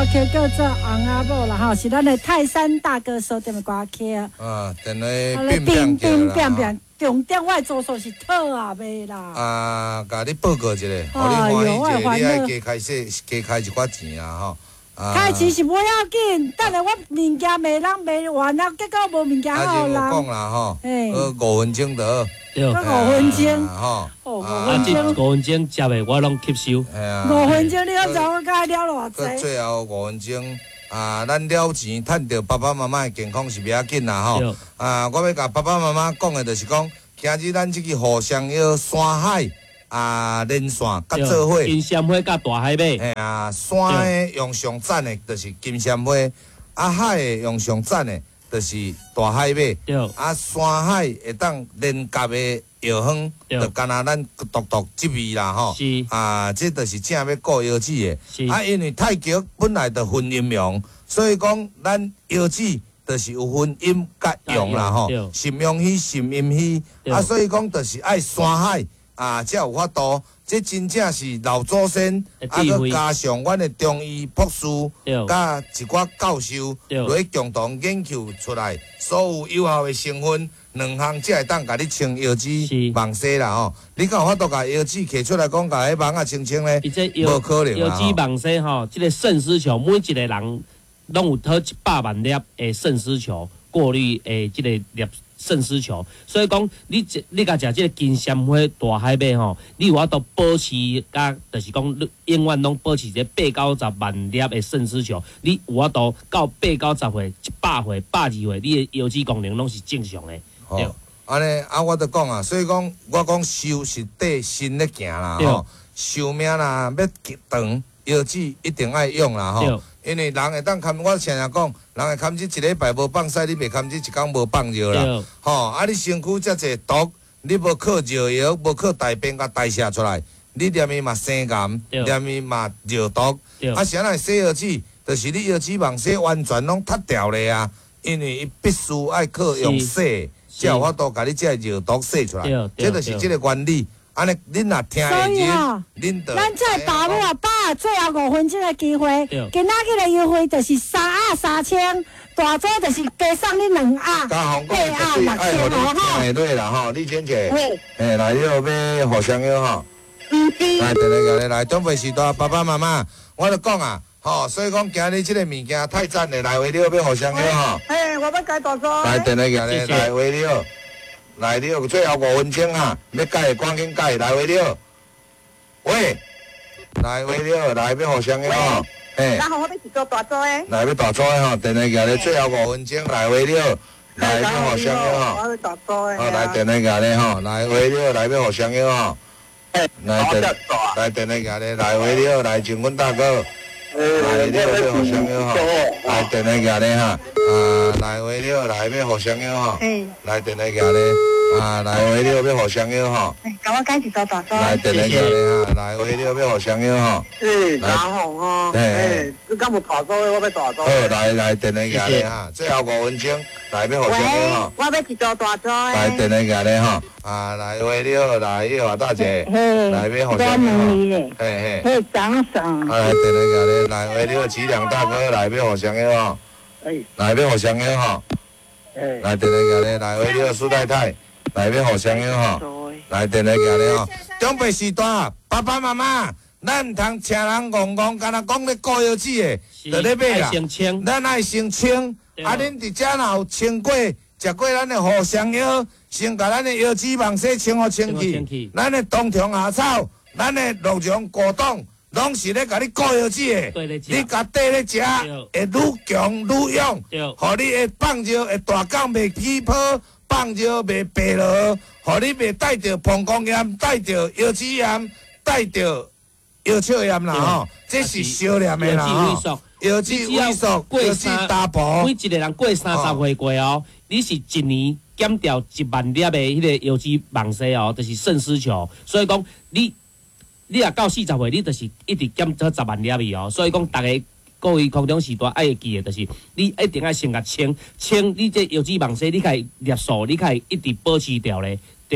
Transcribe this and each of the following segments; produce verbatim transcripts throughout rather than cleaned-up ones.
曲叫做《红阿母》啦，吼，是咱的泰山大哥所点的歌曲。 啊，等咧变变变变变，重点我的做数是套啊卖啦。 啊，甲你报告一下，互你欢喜一下，你爱加开些，加开一寡钱啊，吼。 开钱是不要紧，等下我物件卖人卖完了，结果无物件好人。 啊，就讲啦吼，呃，五分钟得。 对，五分钟。 吼， 哦，五分钟，五分钟接的我拢吸收。 五分钟，你要知我甲了偌济？ 最后五分钟，啊，咱了钱，趁到爸爸妈妈的健康是不要紧啦吼。啊，我要甲爸爸妈妈讲的就是讲，今日咱这个互相要山海。啊，连线甲做伙， 金针花甲大海马。 嘿啊，山的用上赞的，就是金针花；啊，海的用上赞的，就是大海马。啊，山海会当连夹的药方，就干那咱独独这味啦吼。 是啊，这就是正要顾腰子的。啊，因为太极本来就分阴阳，所以讲咱腰子就是有分阴甲阳啦吼。肾阳虚，肾阴虚。啊，所以讲就是爱山海。啊，才有法度，这真正是老祖先，啊，佮加上阮的中医博士，甲一寡教授，来共同研究出来，所有有效的成分，两项才会当甲你清腰子网紗啦吼。你敢有法度甲腰子摕出来讲，甲迄网啊清清咧？无可能啊！ 腰子网紗吼，即个肾丝球，每一个人拢有好一百万粒的肾丝球，过滤诶，即个粒。肾丝球，所以讲你你甲食即个金针花大海马吼，你有法度保持甲，就是讲永远拢保持一个八九十万粒的肾丝球，你有法度到八九十岁、一百岁、百二岁，你的腰子功能拢是正常的。 哦，安尼啊，我就讲啊，所以讲我讲寿是缀身咧行啦吼，寿命啦要长，腰子一定爱用啦吼。因为人会当看，我常常讲，人会看这一礼拜无放屎，你袂看这一天无放尿啦。吼，啊，你身躯遮济毒，你无靠尿药，无靠大便甲代谢出来，你念伊嘛生癌，念伊嘛尿毒。啊，啥来洗腰子？就是你腰子网洗完全拢脱掉咧啊，因为伊必须爱靠用洗，才有法度甲你遮尿毒洗出来。这就是这个原理。安尼，恁若听会入，恁就咱这爸母啊把最后五分钟的机会，今仔日的优惠就是三盒三千，大组就是加送你两盒， 八盒六千哦吼。哎，对啦吼，李姐姐，哎，来了要互相要吼。 嗯是。 来，等下来来，准备时代爸爸妈妈，我就讲啊，吼，所以讲今日这个物件太赞了，来回了要互相要吼。 哎，我要改大组。 来，等下来来回了。来了，最后五分钟啊！要改赶紧改，来回了。喂，来回了，来要互相的吼。 嘿。然后我要是做大组的。 来要大组的吼，电话夹咧最后五分钟来回了，来要互相的吼。 我要大组的。 好，来电话夹咧吼，来回了，来要互相的吼。来电，来电话夹咧，来回了，来请阮大哥。来了要互相的吼，来电话夹咧哈。啊，来回了，来要互相的吼。来电话夹咧。啊，来回了要互相要吼。 哎，甲我改一组大组。 来，电话夹咧哈，来回了要互相要吼。 哎，大红哦。哎，你敢无大组的，我要大组。好， 来来，电话夹咧哈，最後五分鐘，來要互相要吼。 我要一組大組的。 來，電話夾咧吼，啊，來回了，來玉華大姐，來要互相要吼。嘿嘿。 嘿，長長。 啊，來電話夾咧，來回了，齊良大哥，來要互相要吼。哎。來要互相要吼。哎。來電話夾咧，來回了，蘇太太。來要互相要吼，來電話夾咧吼。長輩時代，爸爸媽媽，咱唔通請人戇戇，干那講咧顧腰子的，就咧買啦。咱愛先清，啊，恁佇遮若有清過，食過咱的互相藥，先甲咱的腰子網洗清互清氣。咱的冬蟲夏草，咱的鹿茸果凍，攏是咧甲你顧腰子的。你甲缀咧食，會愈強愈勇，互你的放尿會大港袂起泡。放尿袂白落，互你袂帶着膀胱炎，帶着腰子炎，帶着腰鞘炎啦吼，这是小念的啦吼。腰子萎缩，腰子大薄。 每一个人过三十岁过哦，你是一年减掉一万粒的迄个腰子网丝哦，就是肾丝球。所以讲你你若到四十岁，你就是一直减咗十万粒的哦。所以讲大家。各位空中时代爱记的，就是你一定要先甲清清，你这腰子网丝，你可以粒数，你可以一直保持掉咧，对。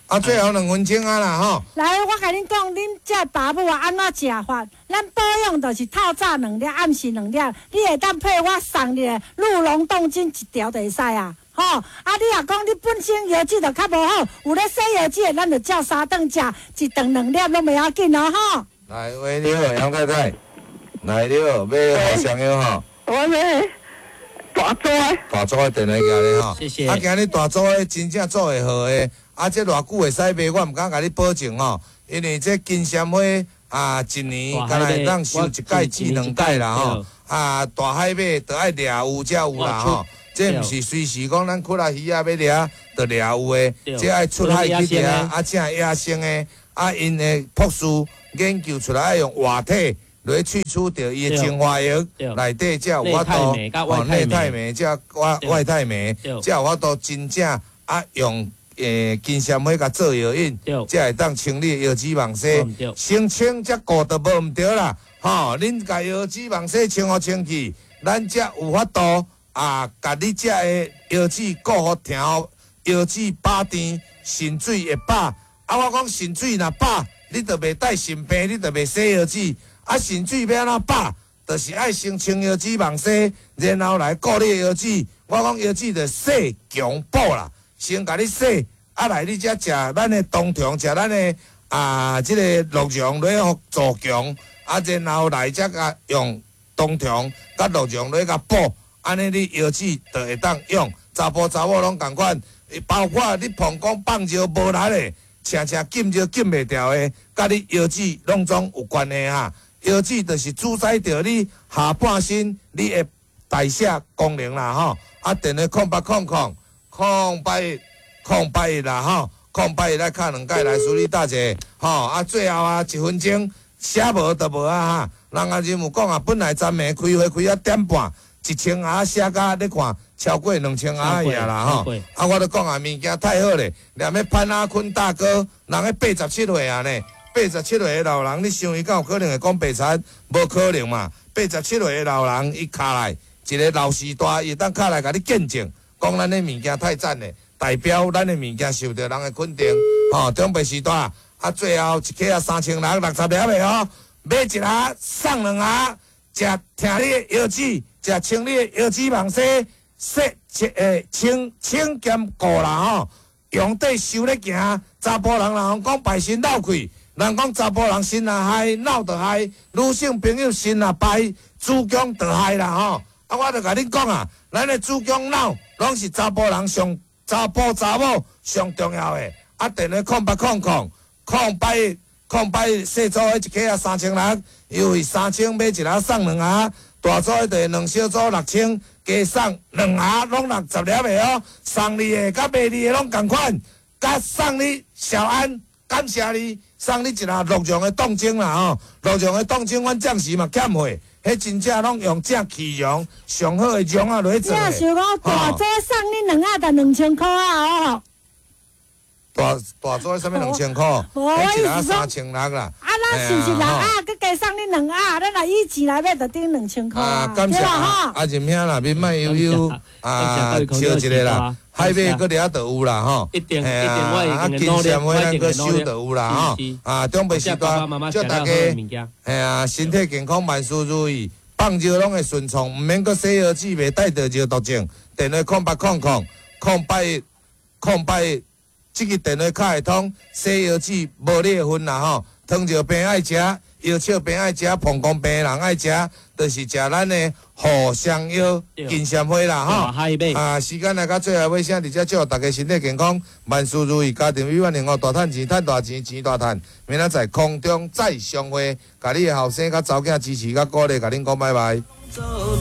啊，最后两分钟啊啦吼。 来，我甲恁讲，恁这爸母啊安怎食法？咱保养就是透早两粒，暗时两粒。你会当配我送你的鹿茸冻精一条就会使啊。吼、哦，啊，你若讲你本身药剂就较无好，有咧洗药剂的，咱就照三顿食，一顿两粒拢袂要紧哦，吼。 来，喂，你好，杨太太。来，你好，要好香药吼。 我要大组的。 大组的电话寄咧吼。 谢谢。 啊，今日大组的真正做会好的，啊，这偌久会使卖，我毋敢甲你保证吼，因为这金针花啊，一年敢若当收一届至两届啦吼。啊，大海马着爱掠有才有啦吼。这毋是随时讲咱窟仔鱼啊要掠，着掠有诶。这爱出海去掠，啊，正野生诶。啊，因诶博士研究出来爱用活体来去除掉伊诶精华液，内底才有法度哦，内太酶才外外太酶，才有法度真正啊用诶金针花甲做药引，才会当清理药脂网丝，先清才顾得无毋对啦。吼，恁甲药脂网丝清互清气，咱才有法度。啊，甲你遮个药脂顾好调，药脂饱甜，肾水会饱。啊，我讲肾水若饱，你着袂带肾病，你着袂洗药脂。啊，肾水要安怎饱？就是爱先清药脂网丝，然后来顾你药脂。我讲药脂着洗强补啦，先甲你洗，啊来你才食咱的冬虫，食咱的啊即、这个鹿茸来互助强，啊然后来才甲用冬虫甲鹿茸来甲补。安尼你药脂就会当用，查甫查某拢共款，包括你膀胱放尿无力的，常常禁尿禁袂掉的，甲你药脂拢总有关系哈。药脂就是主宰着你下半身你的代谢功能啦吼。啊，电话空八空空空八空八啦吼，空八来敲两届来处理大姐吼。啊，最后啊一分钟写无就无啊哈。人啊任有讲啊，本来昨暝开会开啊点半。一千盒写甲你看超过两千盒去啦吼！啊，我都讲啊，物件太好咧，连迄潘阿坤大哥，人迄八十七岁啊呢，八十七岁的老人，你想伊敢有可能会讲白产？无可能嘛！八十七岁的老人，伊卡来一个老时代，伊当卡来甲你见证，讲咱的物件太赞咧，代表咱的物件受到人的肯定。吼、哦，中白时代啊，最后一克啊三千六六十粒的哦，买一盒送两盒，食听你的药脂。食清理药脂网丝，洗清诶清清兼顾啦吼，用对手咧行。查甫人人讲排心闹气，人讲查甫人心若嗨，脑就嗨；女性朋友心若歹，子宫就嗨啦吼。啊，我著甲恁讲啊，咱的子宫脑拢是查甫人上查甫查某上重要的。啊，电话空八空空空八空八，细组迄一克啊三千六，优惠三千买一盒送两盒。大组的就两小组六千，加送两盒拢六十粒的哦。送你的甲卖你的拢同款，甲送你小安，感谢你，送你一盒鹿茸的冻精啦吼。鹿茸的冻精，阮暂时嘛欠货，迄真正拢用正气茸，上好的茸啊来做的。 你若想讲大组送你两盒，就两千块啊哦。 大大组什么两千块？迄一盒三千六啦。 啊，咱是不是六盒，佮加送你两盒，咱若以钱来买，就顶两千块啊。 感谢啊，啊任兄啦，面卖悠悠啊，烧一个啦，海马搁掠就有啦吼。一定一定我一定努力，我一定收就有啦吼。啊，中北时代祝大家哎呀身体健康，万事如意，放尿拢会顺畅，毋免搁洗药水，袂带着尿毒症。电话空八空空空八空八。这个电话卡会通，洗药水无裂分啦吼，糖尿病爱食，腰笑病爱食，膀胱病人爱食，就是食咱的藿香药、金针花啦吼。啊，时间来到最后尾声，伫遮祝大家身体健康，万事如意，家庭美满，幸福大赚钱，赚大钱，钱大赚。明仔载空中再相会，甲你的后生甲查囝支持甲鼓励，甲恁讲拜拜。